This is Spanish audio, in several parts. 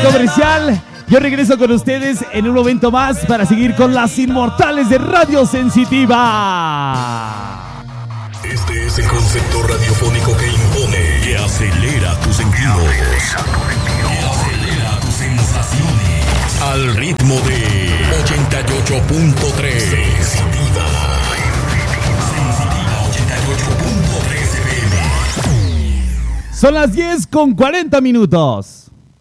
comercial. Yo regreso con ustedes en un momento más para seguir con las inmortales de Radio Sensitiva. Este es el concepto radiofónico que impone, que acelera tus sentidos, que acelera tus sensaciones, al ritmo de 88.3 Sensitiva 88.3 FM. Son las 10:40.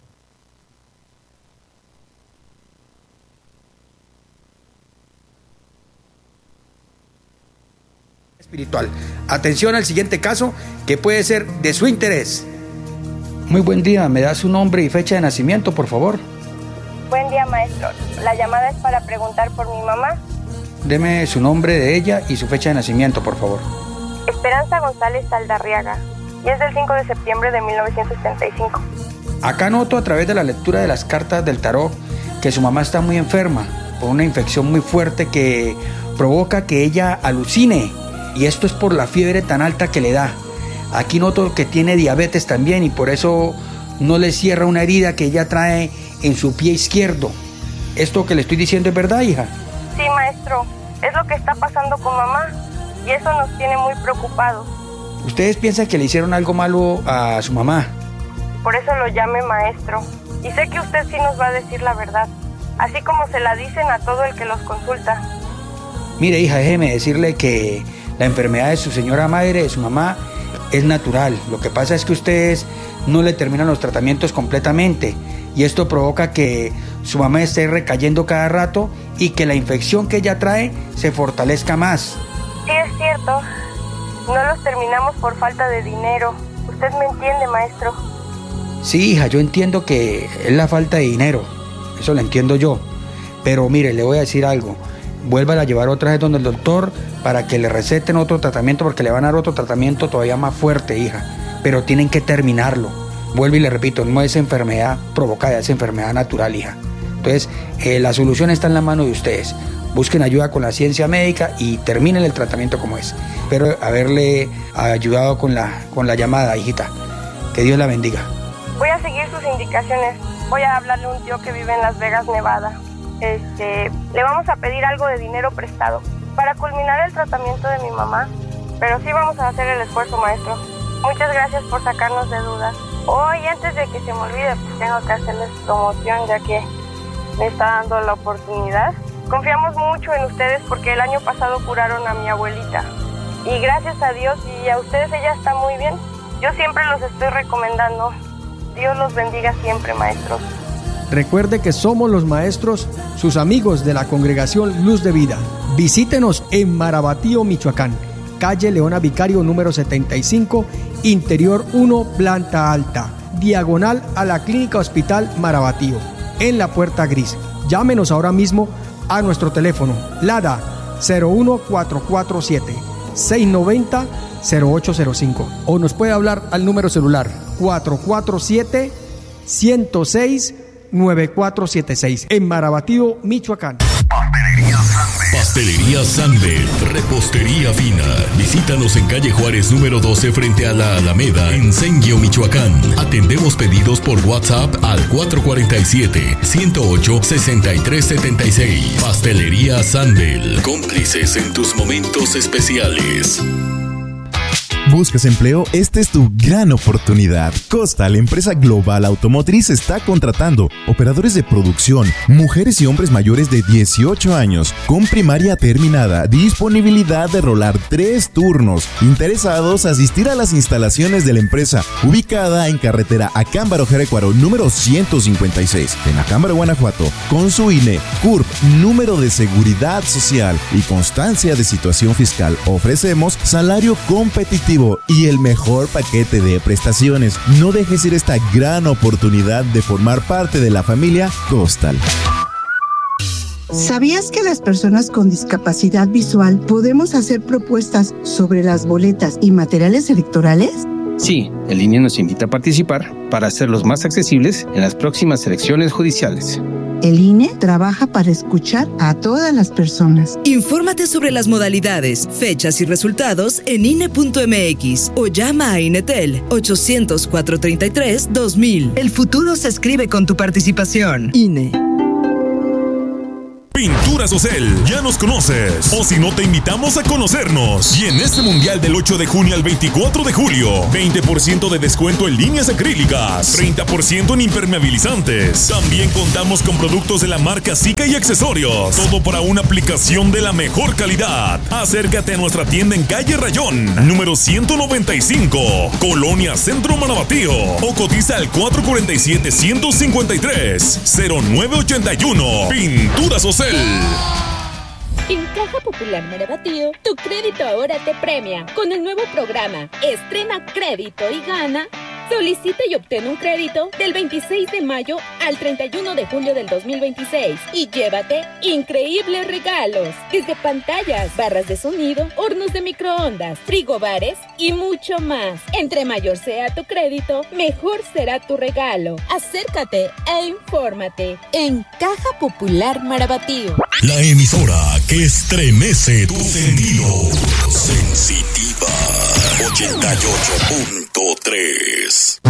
Espiritual. Atención al siguiente caso que puede ser de su interés. Muy buen día, ¿me da su nombre y fecha de nacimiento, por favor? Buen día, maestro. La llamada es para preguntar por mi mamá. Deme su nombre de ella y su fecha de nacimiento, por favor. Esperanza González Saldarriaga, y es del 5 de septiembre de 1975. Acá noto a través de la lectura de las cartas del tarot que su mamá está muy enferma por una infección muy fuerte que provoca que ella alucine. Y esto es por la fiebre tan alta que le da. Aquí noto que tiene diabetes también y por eso no le cierra una herida que ella trae en su pie izquierdo. ¿Esto que le estoy diciendo es verdad, hija? Sí, maestro. Es lo que está pasando con mamá y eso nos tiene muy preocupados. ¿Ustedes piensan que le hicieron algo malo a su mamá? Por eso lo llame maestro. Y sé que usted sí nos va a decir la verdad, así como se la dicen a todo el que los consulta. Mire, hija, déjeme decirle que la enfermedad de su señora madre, de su mamá, es natural. Lo que pasa es que ustedes no le terminan los tratamientos completamente y esto provoca que su mamá esté recayendo cada rato y que la infección que ella trae se fortalezca más. Sí, es cierto. No los terminamos por falta de dinero. ¿Usted me entiende, maestro? Sí, hija, yo entiendo que es la falta de dinero. Eso lo entiendo yo. Pero mire, le voy a decir algo. Vuélvala a llevar otra vez donde el doctor para que le receten otro tratamiento porque le van a dar otro tratamiento todavía más fuerte, hija. Pero tienen que terminarlo. Vuelvo y le repito, no es enfermedad provocada, es enfermedad natural, hija. Entonces, la solución está en la mano de ustedes. Busquen ayuda con la ciencia médica y terminen el tratamiento como es. Espero haberle ayudado con la llamada, hijita. Que Dios la bendiga. Voy a seguir sus indicaciones. Voy a hablarle a un tío que vive en Las Vegas, Nevada. Le vamos a pedir algo de dinero prestado para culminar el tratamiento de mi mamá, pero sí vamos a hacer el esfuerzo, maestro. Muchas gracias por sacarnos de dudas. Y antes de que se me olvide, pues tengo que hacerles promoción ya que me está dando la oportunidad. Confiamos mucho en ustedes porque el año pasado curaron a mi abuelita y gracias a Dios y a ustedes ella está muy bien. Yo siempre los estoy recomendando. Dios los bendiga siempre, maestros. Recuerde que somos los maestros, sus amigos de la Congregación Luz de Vida. Visítenos en Marabatío, Michoacán, calle Leona Vicario número 75, interior 1, planta alta, diagonal a la Clínica Hospital Marabatío, en la Puerta Gris. Llámenos ahora mismo a nuestro teléfono, LADA 01447 690 0805 o nos puede hablar al número celular 447 106 9476 en Marabatío, Michoacán. Pastelería Sander, repostería fina. Visítanos en calle Juárez número 12 frente a la Alameda en Senguio, Michoacán. Atendemos pedidos por WhatsApp al 447-108-6376. Pastelería Sander, cómplices en tus momentos especiales. ¿Buscas empleo? Esta es tu gran oportunidad. Costa, la empresa global automotriz, está contratando operadores de producción, mujeres y hombres mayores de 18 años, con primaria terminada, disponibilidad de rolar 3 turnos. Interesados, asistir a las instalaciones de la empresa, ubicada en carretera Acámbaro-Jerecuaro, número 156, en Acámbaro, Guanajuato, con su INE, CURP, número de seguridad social y constancia de situación fiscal. Ofrecemos salario competitivo y el mejor paquete de prestaciones. No dejes ir esta gran oportunidad de formar parte de la familia Costal. ¿Sabías que las personas con discapacidad visual podemos hacer propuestas sobre las boletas y materiales electorales? Sí, el INE nos invita a participar para hacerlos más accesibles en las próximas elecciones judiciales. El INE trabaja para escuchar a todas las personas. Infórmate sobre las modalidades, fechas y resultados en INE.mx o llama a INETEL 800-433-2000. El futuro se escribe con tu participación. INE. Pinturas Ocel, ya nos conoces, o si no te invitamos a conocernos. Y en este mundial del 8 de junio al 24 de julio, 20% de descuento en líneas acrílicas, 30% en impermeabilizantes. También contamos con productos de la marca Zika y accesorios, todo para una aplicación de la mejor calidad. Acércate a nuestra tienda en calle Rayón, número 195, Colonia Centro Marabatío, o cotiza al 447-153-0981. Pinturas Ocel. En Caja Popular Marabatío, tu crédito ahora te premia con el nuevo programa Estrena Crédito y Gana. Solicita y obtén un crédito del 26 de mayo al 31 de julio del 2026 y llévate increíbles regalos, desde pantallas, barras de sonido, hornos de microondas, frigobares y mucho más. Entre mayor sea tu crédito, mejor será tu regalo. Acércate e infórmate en Caja Popular Marabatío. La emisora que estremece tus sentidos. Sensitiva 88.3.